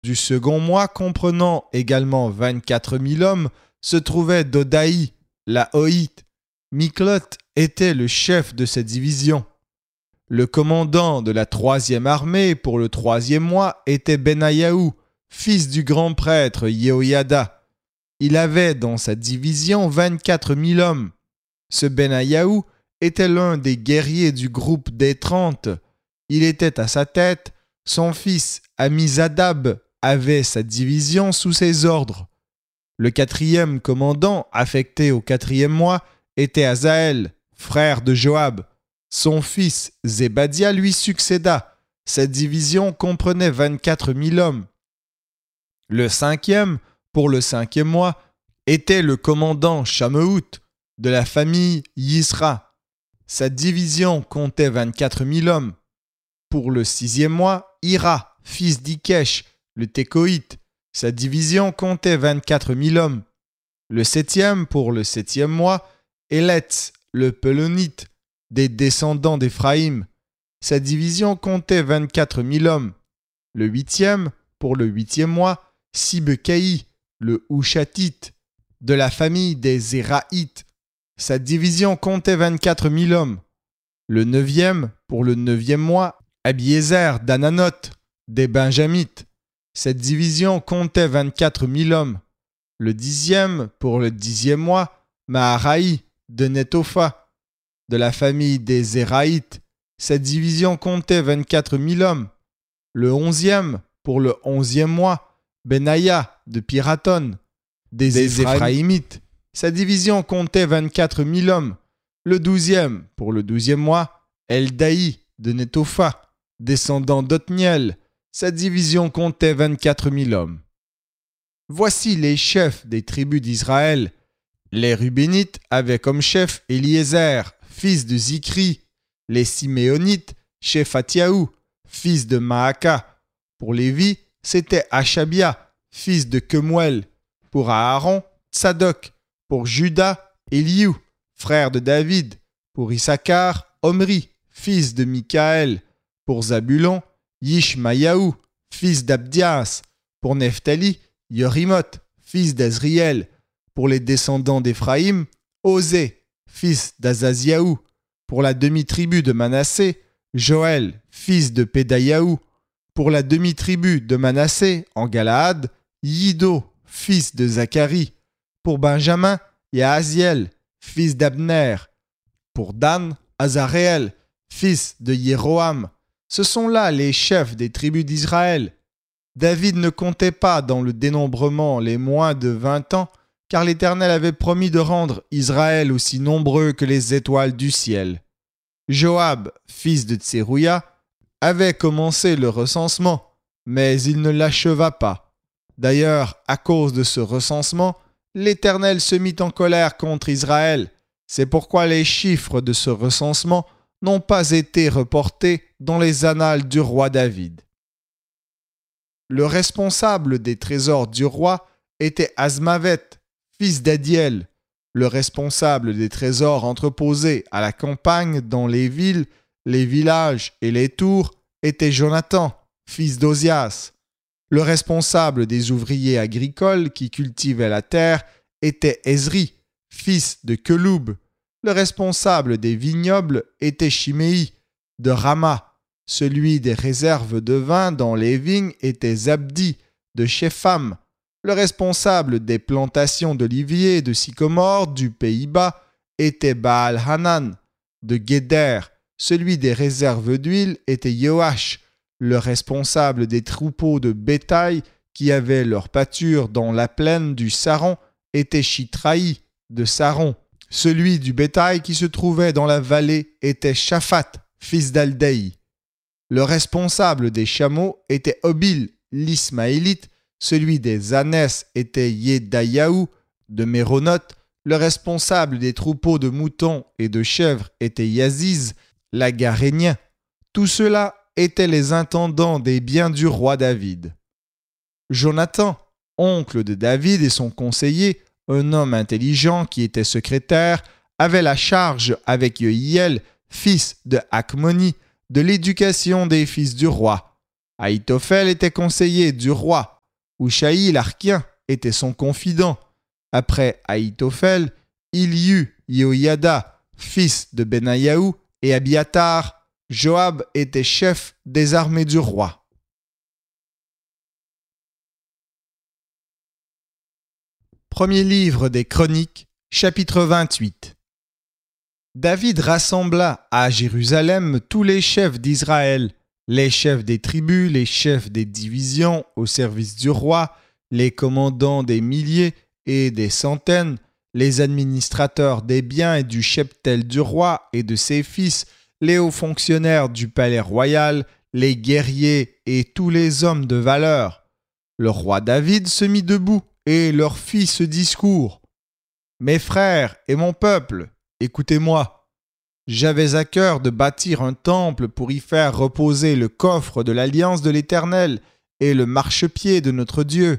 du second mois, comprenant également 24 000 hommes, se trouvait Dodaï, la Hoïte. Miklot était le chef de cette division. Le commandant de la 3e armée pour le 3e mois était Benayahu, fils du grand prêtre Yehoyada. Il avait dans sa division 24 000 hommes. Ce Benayahu était l'un des guerriers du groupe des 30. Il était à sa tête. Son fils Amizadab avait sa division sous ses ordres. Le 4e commandant affecté au 4e mois était Azaël, frère de Joab. Son fils Zébadia lui succéda. Sa division comprenait 24 000 hommes. Le 5e, pour le 5e mois, était le commandant Shamehout de la famille Yisra. Sa division comptait 24 000 hommes. Pour le 6e mois, Ira, fils d'Ikesh, le Tékoïte. Sa division comptait 24 000 hommes. Le 7e, pour le 7e mois, Eletz, le Pelonite, des descendants d'Éphraïm. Sa division comptait 24 000 hommes. Le 8e, pour le 8e mois, Sibekaï, le Hushatite, de la famille des Zéraïtes. Sa division comptait 24 000 hommes. Le 9e, pour le 9e mois, Abiézer d'Ananoth, des Benjamites. Cette division comptait 24 000 hommes. Le 10e, pour le 10e mois, Maharaï de Netopha, de la famille des Zéraïtes. Cette division comptait 24 000 hommes. Le 11e, pour le 11e mois, Benaya de Piraton, des Éphraïmites. Sa division comptait 24 000 hommes. Le 12e, pour le 12e mois, Eldaï de Netopha, descendant d'Othniel. Sa division comptait 24 000 hommes. Voici les chefs des tribus d'Israël. Les Rubénites avaient comme chef Éliézer, fils de Zikri. Les Siméonites, Shephatiahu, fils de Maaka. Pour Lévi, c'était Achabia, fils de Kemuel. Pour Aaron, Tsadok. Pour Juda, Eliou, frère de David. Pour Issachar, Omri, fils de Mikaël. Pour Zabulon, Yishmayahu, fils d'Abdias. Pour Nephtali, Yorimoth, fils d'Azriel. Pour les descendants d'Éphraïm, Osée, fils d'Azaziahu. Pour la demi-tribu de Manassé, Joël, fils de Pédayahu. Pour la demi-tribu de Manassé, en Galaad, Yido, fils de Zacharie. Pour Benjamin, Yahaziel, fils d'Abner. Pour Dan, Azaréel, fils de Jéroham. Ce sont là les chefs des tribus d'Israël. David ne comptait pas dans le dénombrement les moins de 20 ans, car l'Éternel avait promis de rendre Israël aussi nombreux que les étoiles du ciel. Joab, fils de Tserouïa, avait commencé le recensement, mais il ne l'acheva pas. D'ailleurs, à cause de ce recensement, l'Éternel se mit en colère contre Israël. C'est pourquoi les chiffres de ce recensement n'ont pas été reportés dans les annales du roi David. Le responsable des trésors du roi était Azmavet, fils d'Adiel. Le responsable des trésors entreposés à la campagne dans les villes, les villages et les tours était Jonathan, fils d'Ozias. Le responsable des ouvriers agricoles qui cultivaient la terre était Ezri, fils de Keloub. Le responsable des vignobles était Chiméi, de Rama. Celui des réserves de vin dans les vignes était Zabdi, de Shepham. Le responsable des plantations d'oliviers et de sycomores du Pays-Bas était Baal-Hanan, de Guéder. Celui des réserves d'huile était Yoash. Le responsable des troupeaux de bétail qui avaient leur pâture dans la plaine du Saron était Shitraï, de Saron. Celui du bétail qui se trouvait dans la vallée était Shaphat, fils d'Aldei. Le responsable des chameaux était Obil, l'Ismaélite. Celui des ânesses était Yedayahu, de Méronoth. Le responsable des troupeaux de moutons et de chèvres était Yaziz, l'Agarénien. Tout cela étaient les intendants des biens du roi David. Jonathan, oncle de David et son conseiller, un homme intelligent qui était secrétaire, avait la charge avec Yehiel, fils de Hakmoni, de l'éducation des fils du roi. Ahitophel était conseiller du roi. Ushaï l'Archien était son confident. Après Ahitophel, il y eut Yehoiada, fils de Benayahu, et Abiatar. Joab était chef des armées du roi. Premier livre des Chroniques, chapitre 28. David rassembla à Jérusalem tous les chefs d'Israël, les chefs des tribus, les chefs des divisions au service du roi, les commandants des milliers et des centaines, les administrateurs des biens et du cheptel du roi et de ses fils, les hauts fonctionnaires du palais royal, les guerriers et tous les hommes de valeur. Le roi David se mit debout et leur fit ce discours. « Mes frères et mon peuple, écoutez-moi. J'avais à cœur de bâtir un temple pour y faire reposer le coffre de l'alliance de l'Éternel et le marchepied de notre Dieu.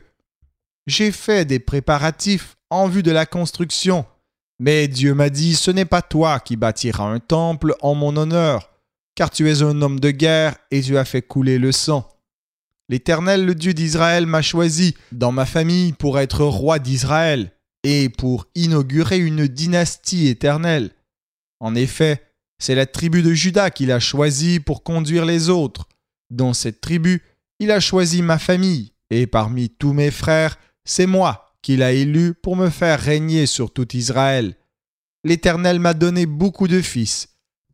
J'ai fait des préparatifs en vue de la construction, mais Dieu m'a dit, ce n'est pas toi qui bâtiras un temple en mon honneur, car tu es un homme de guerre et tu as fait couler le sang. L'Éternel, le Dieu d'Israël, m'a choisi dans ma famille pour être roi d'Israël et pour inaugurer une dynastie éternelle. En effet, c'est la tribu de Juda qu'il a choisi pour conduire les autres. Dans cette tribu, il a choisi ma famille, et parmi tous mes frères, c'est moi qu'il a élu pour me faire régner sur tout Israël. L'Éternel m'a donné beaucoup de fils.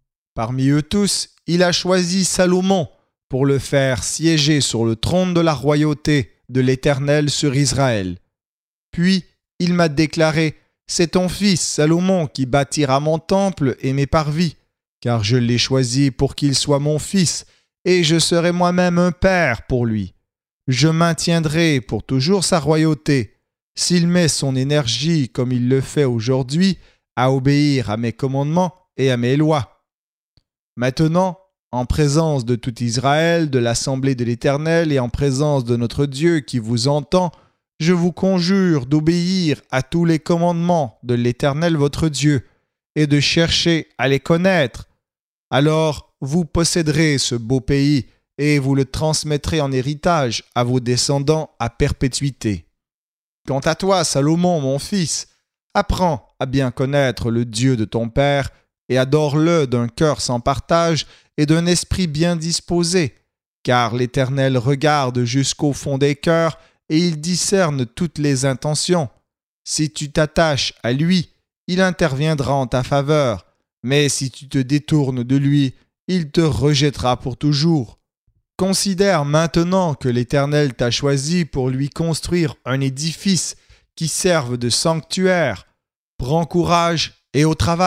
Parmi eux tous, il a choisi Salomon pour le faire siéger sur le trône de la royauté de l'Éternel sur Israël. Puis, il m'a déclaré, « C'est ton fils Salomon qui bâtira mon temple et mes parvis, car je l'ai choisi pour qu'il soit mon fils, et je serai moi-même un père pour lui. Je maintiendrai pour toujours sa royauté, s'il met son énergie comme il le fait aujourd'hui, à obéir à mes commandements et à mes lois. Maintenant, en présence de tout Israël, de l'assemblée de l'Éternel et en présence de notre Dieu qui vous entend, je vous conjure d'obéir à tous les commandements de l'Éternel votre Dieu et de chercher à les connaître. Alors vous posséderez ce beau pays et vous le transmettrez en héritage à vos descendants à perpétuité. Quant à toi, Salomon, mon fils, apprends à bien connaître le Dieu de ton père et adore-le d'un cœur sans partage et d'un esprit bien disposé, car l'Éternel regarde jusqu'au fond des cœurs et il discerne toutes les intentions. Si tu t'attaches à lui, il interviendra en ta faveur, mais si tu te détournes de lui, il te rejettera pour toujours. Considère maintenant que l'Éternel t'a choisi pour lui construire un édifice qui serve de sanctuaire. Prends courage et au travail. »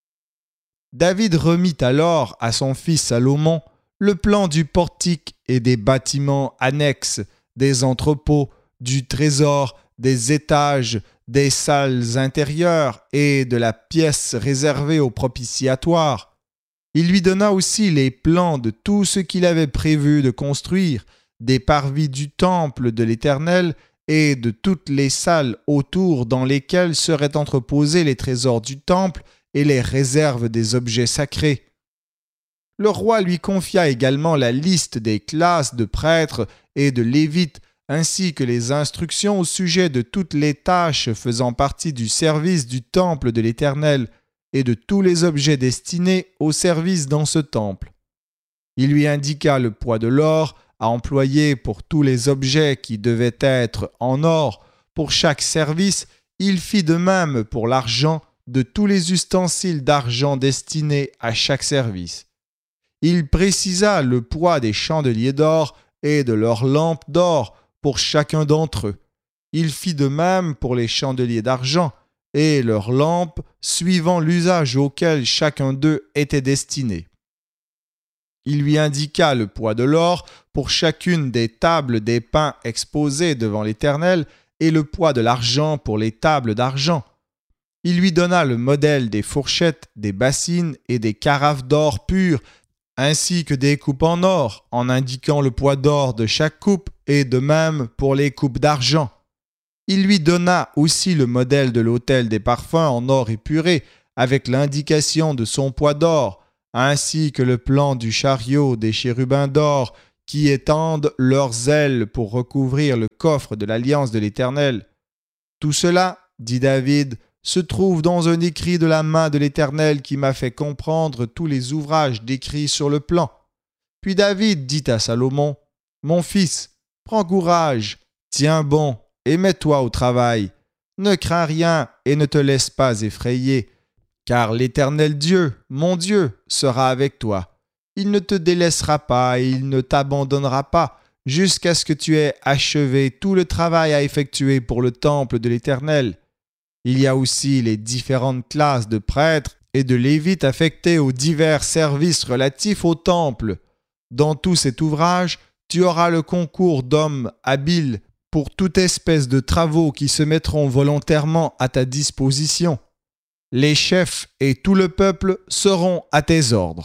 David remit alors à son fils Salomon le plan du portique et des bâtiments annexes, des entrepôts, du trésor, des étages, des salles intérieures et de la pièce réservée au propitiatoire. Il lui donna aussi les plans de tout ce qu'il avait prévu de construire, des parvis du temple de l'Éternel et de toutes les salles autour dans lesquelles seraient entreposés les trésors du temple et les réserves des objets sacrés. Le roi lui confia également la liste des classes de prêtres et de lévites, ainsi que les instructions au sujet de toutes les tâches faisant partie du service du temple de l'Éternel et de tous les objets destinés au service dans ce temple. Il lui indiqua le poids de l'or à employer pour tous les objets qui devaient être en or. Pour chaque service, il fit de même pour l'argent de tous les ustensiles d'argent destinés à chaque service. Il précisa le poids des chandeliers d'or et de leurs lampes d'or pour chacun d'entre eux. Il fit de même pour les chandeliers d'argent et leurs lampes, suivant l'usage auquel chacun d'eux était destiné. Il lui indiqua le poids de l'or pour chacune des tables des pains exposées devant l'Éternel et le poids de l'argent pour les tables d'argent. Il lui donna le modèle des fourchettes, des bassines et des carafes d'or pur, ainsi que des coupes en or, en indiquant le poids d'or de chaque coupe, et de même pour les coupes d'argent. Il lui donna aussi le modèle de l'autel des parfums en or épuré, avec l'indication de son poids d'or, ainsi que le plan du chariot des chérubins d'or qui étendent leurs ailes pour recouvrir le coffre de l'alliance de l'Éternel. Tout cela, dit David, se trouve dans un écrit de la main de l'Éternel qui m'a fait comprendre tous les ouvrages décrits sur le plan. Puis David dit à Salomon, « Mon fils, prends courage, tiens bon et mets-toi au travail. Ne crains rien et ne te laisse pas effrayer, car l'Éternel Dieu, mon Dieu, sera avec toi. Il ne te délaissera pas et il ne t'abandonnera pas jusqu'à ce que tu aies achevé tout le travail à effectuer pour le temple de l'Éternel. Il y a aussi les différentes classes de prêtres et de lévites affectés aux divers services relatifs au temple. Dans tout cet ouvrage, tu auras le concours d'hommes habiles pour toute espèce de travaux qui se mettront volontairement à ta disposition. Les chefs et tout le peuple seront à tes ordres. »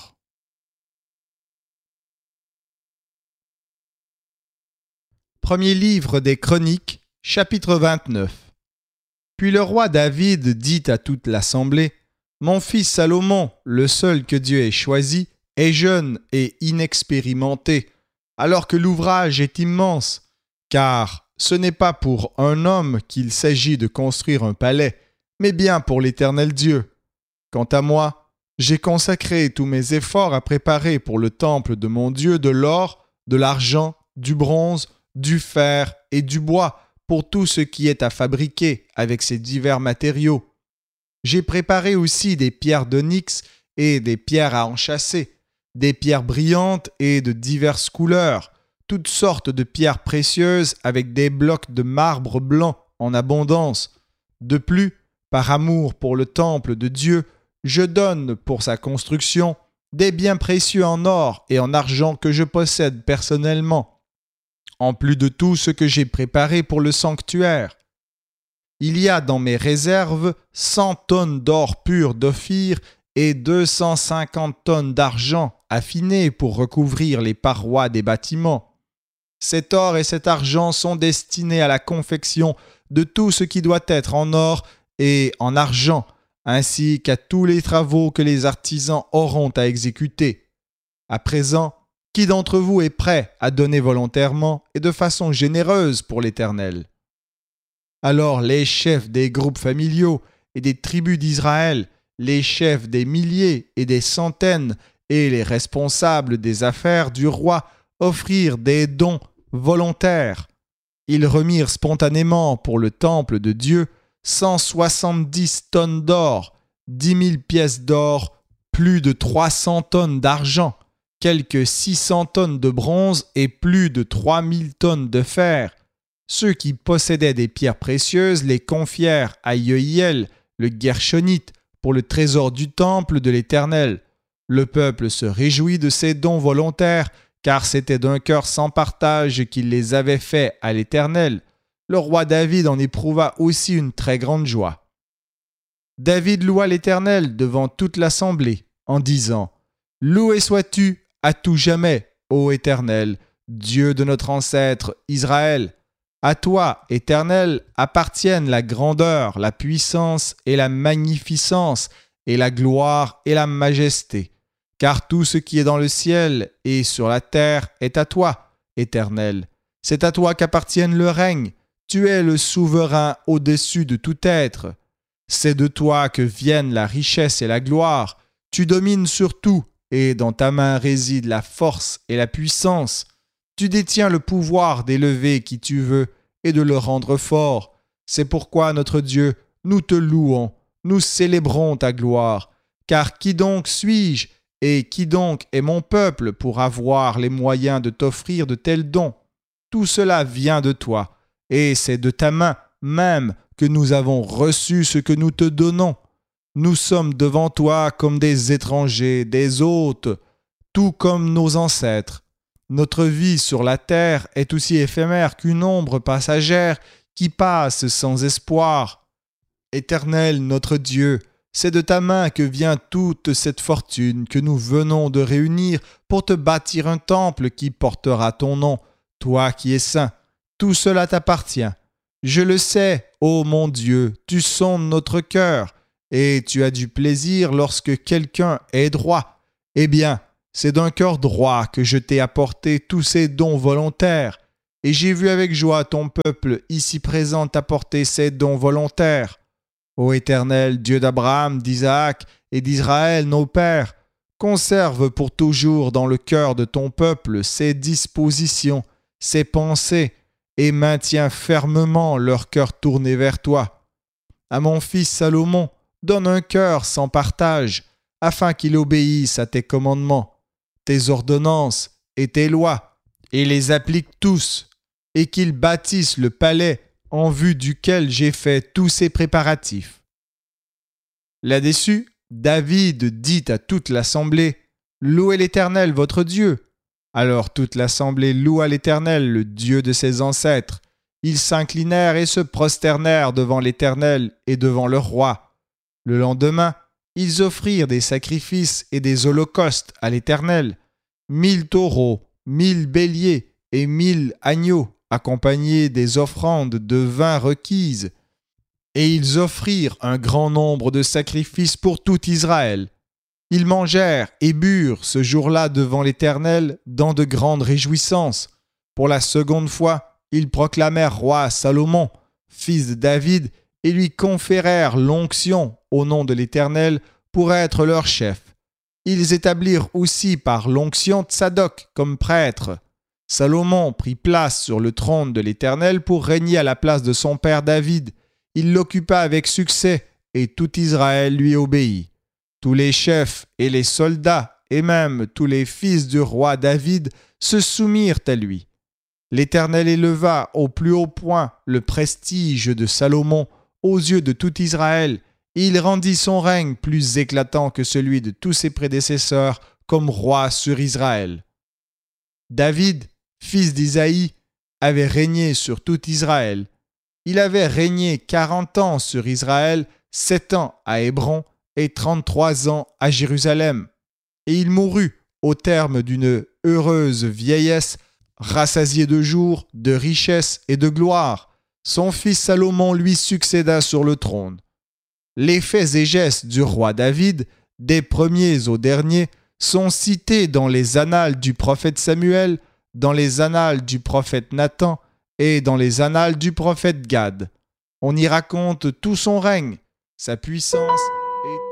Premier livre des Chroniques, chapitre 29. Puis le roi David dit à toute l'assemblée, « Mon fils Salomon, le seul que Dieu ait choisi, est jeune et inexpérimenté, alors que l'ouvrage est immense, car ce n'est pas pour un homme qu'il s'agit de construire un palais, mais bien pour l'Éternel Dieu. Quant à moi, j'ai consacré tous mes efforts à préparer pour le temple de mon Dieu de l'or, de l'argent, du bronze, du fer et du bois, pour tout ce qui est à fabriquer avec ces divers matériaux. J'ai préparé aussi des pierres d'onyx et des pierres à enchâsser, des pierres brillantes et de diverses couleurs, toutes sortes de pierres précieuses avec des blocs de marbre blanc en abondance. De plus, par amour pour le temple de Dieu, je donne pour sa construction des biens précieux en or et en argent que je possède personnellement, en plus de tout ce que j'ai préparé pour le sanctuaire. Il y a dans mes réserves 100 tonnes d'or pur d'Ophir et 250 tonnes d'argent affiné pour recouvrir les parois des bâtiments. Cet or et cet argent sont destinés à la confection de tout ce qui doit être en or et en argent, ainsi qu'à tous les travaux que les artisans auront à exécuter. À présent, qui d'entre vous est prêt à donner volontairement et de façon généreuse pour l'Éternel? » Alors les chefs des groupes familiaux et des tribus d'Israël, les chefs des milliers et des centaines et les responsables des affaires du roi offrirent des dons volontaires. Ils remirent spontanément pour le temple de Dieu 170 tonnes d'or, 10 000 pièces d'or, plus de 300 tonnes d'argent, quelques 600 tonnes de bronze et plus de 3000 tonnes de fer. Ceux qui possédaient des pierres précieuses les confièrent à Yehiel, le Guershonite, pour le trésor du temple de l'Éternel. Le peuple se réjouit de ces dons volontaires, car c'était d'un cœur sans partage qu'il les avait faits à l'Éternel. Le roi David en éprouva aussi une très grande joie. David loua l'Éternel devant toute l'assemblée, en disant, « Loué sois-tu à tout jamais, ô Éternel, Dieu de notre ancêtre Israël. À toi, Éternel, appartiennent la grandeur, la puissance et la magnificence, et la gloire et la majesté. Car tout ce qui est dans le ciel et sur la terre est à toi, Éternel. C'est à toi qu'appartiennent le règne. Tu es le souverain au-dessus de tout être. C'est de toi que viennent la richesse et la gloire. Tu domines sur tout, et dans ta main réside la force et la puissance. Tu détiens le pouvoir d'élever qui tu veux et de le rendre fort. C'est pourquoi, notre Dieu, nous te louons, nous célébrons ta gloire. Car qui donc suis-je et qui donc est mon peuple pour avoir les moyens de t'offrir de tels dons? Tout cela vient de toi, et c'est de ta main même que nous avons reçu ce que nous te donnons. Nous sommes devant toi comme des étrangers, des hôtes, tout comme nos ancêtres. Notre vie sur la terre est aussi éphémère qu'une ombre passagère qui passe sans espoir. Éternel, notre Dieu, c'est de ta main que vient toute cette fortune que nous venons de réunir pour te bâtir un temple qui portera ton nom, toi qui es saint. Tout cela t'appartient. Je le sais, ô mon Dieu, tu sondes notre cœur, et tu as du plaisir lorsque quelqu'un est droit. Eh bien, c'est d'un cœur droit que je t'ai apporté tous ces dons volontaires, et j'ai vu avec joie ton peuple ici présent t'apporter ces dons volontaires. Ô Éternel, Dieu d'Abraham, d'Isaac et d'Israël, nos pères, conserve pour toujours dans le cœur de ton peuple ces dispositions, ces pensées, et maintiens fermement leur cœur tourné vers toi. À mon fils Salomon, donne un cœur sans partage, afin qu'il obéisse à tes commandements, tes ordonnances et tes lois, et les applique tous, et qu'il bâtisse le palais en vue duquel j'ai fait tous ces préparatifs. » Là-dessus, David dit à toute l'assemblée, « Louez l'Éternel votre Dieu. » Alors toute l'assemblée loua l'Éternel, le Dieu de ses ancêtres. Ils s'inclinèrent et se prosternèrent devant l'Éternel et devant le roi. Le lendemain, ils offrirent des sacrifices et des holocaustes à l'Éternel, 1000 taureaux, 1000 béliers et 1000 agneaux, accompagnés des offrandes de vin requises. Et ils offrirent un grand nombre de sacrifices pour tout Israël. Ils mangèrent et burent ce jour-là devant l'Éternel dans de grandes réjouissances. Pour la seconde fois, ils proclamèrent roi Salomon, fils de David, et lui conférèrent l'onction au nom de l'Éternel pour être leur chef. Ils établirent aussi par l'onction Tsadok comme prêtre. Salomon prit place sur le trône de l'Éternel pour régner à la place de son père David. Il l'occupa avec succès et tout Israël lui obéit. Tous les chefs et les soldats et même tous les fils du roi David se soumirent à lui. L'Éternel éleva au plus haut point le prestige de Salomon aux yeux de tout Israël, et il rendit son règne plus éclatant que celui de tous ses prédécesseurs comme roi sur Israël. David, fils d'Isaïe, avait régné sur tout Israël. Il avait régné 40 ans sur Israël, 7 ans à Hébron et 33 ans à Jérusalem. Et il mourut au terme d'une heureuse vieillesse, rassasié de jours, de richesses et de gloire. Son fils Salomon lui succéda sur le trône. Les faits et gestes du roi David, des premiers aux derniers, sont cités dans les annales du prophète Samuel, dans les annales du prophète Nathan et dans les annales du prophète Gad. On y raconte tout son règne, sa puissance et